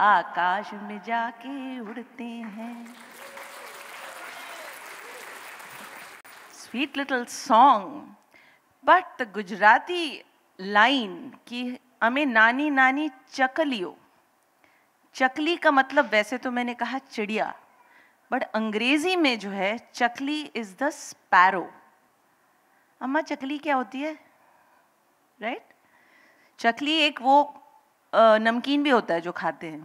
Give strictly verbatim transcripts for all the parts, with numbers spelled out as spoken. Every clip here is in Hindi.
आकाश में जाके उड़ते हैं. Sweet little song, but the Gujarati line कि हमें नानी नानी चकलियो. चकली का मतलब वैसे तो मैंने कहा चिड़िया, बट अंग्रेजी में जो है चकली इज द स्पैरो. अम्मा चकली क्या होती है? Right right? चकली एक वो नमकीन भी होता है जो खाते हैं,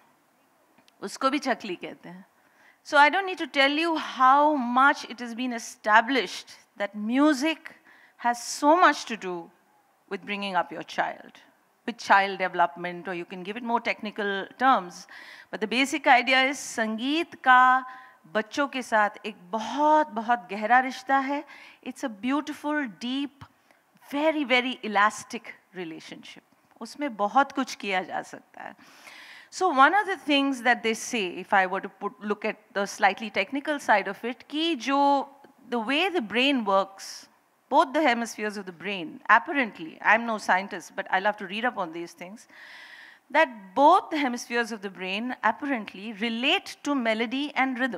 उसको भी चकली कहते हैं. So I don't need to tell you how much it has been established that music has so much to do with bringing up your child, with child development, or you can give it more technical terms. But the basic idea is संगीत का बच्चों के साथ एक बहुत बहुत गहरा रिश्ता है. It's a beautiful, deep, very very elastic relationship. उसमें बहुत कुछ किया जा सकता है. So one of the things that they say, if I were to put, look at the slightly technical side of it, कि जो the way the brain works, both the hemispheres of the brain, apparently, I'm no scientist, but I love to read up on these things, that both the hemispheres of the brain apparently relate to melody and rhythm.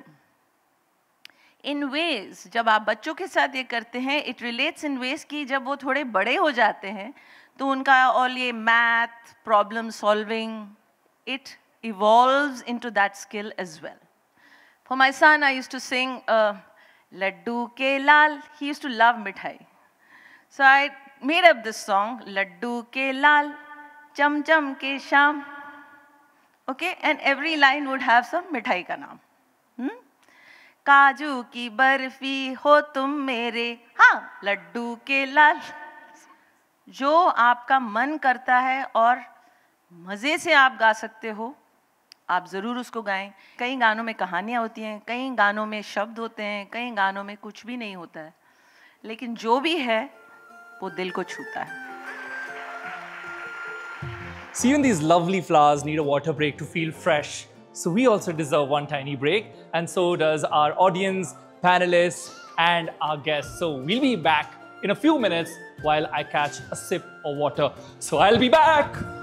In ways, जब आप बच्चों के साथ ये करते हैं, it relates in ways कि जब वो थोड़े बड़े हो जाते हैं, तो उनका all ये math, problem solving, it evolves into that skill as well. For my son, I used to sing uh, Laddu ke lal. He used to love mithai. So I made up this song, Laddu ke lal, cham cham ke sham. Okay, and every line would have some mithai ka naam. Hmm? Kaju ki barfi ho tum mere, हाँ, लड्डू के लाल. जो आपका मन करता है और मज़े से आप गा सकते हो, आप ज़रूर उसको गाएं. कई गानों में कहानियाँ होती हैं, कई गानों में शब्द होते हैं, कई गानों में कुछ भी नहीं होता है, लेकिन जो भी है वो दिल को छूता है. So even these lovely flowers need a water break to feel fresh. So we also deserve one tiny break, and so does our audience, panelists, and our guests. So we'll be back in a few minutes while I catch a sip of water. So I'll be back.